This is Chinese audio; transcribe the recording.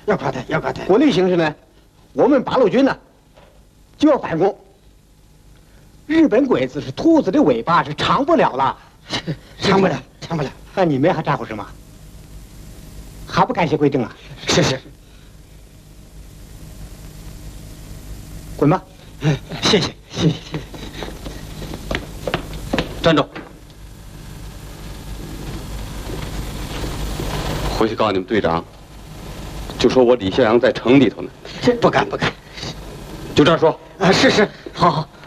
要垮台，要垮台。 国内形势呢，我们八路军呢就要反攻。日本鬼子是兔子的尾巴，是长不了了， 长不了，长不了。 那你们还咋呼什么？还不改邪归正啊？ 是。 滚吧！ 谢谢。 站住！回去告诉你们队长，就说我李向阳在城里头呢。 这不敢。 就这样说。 是，好。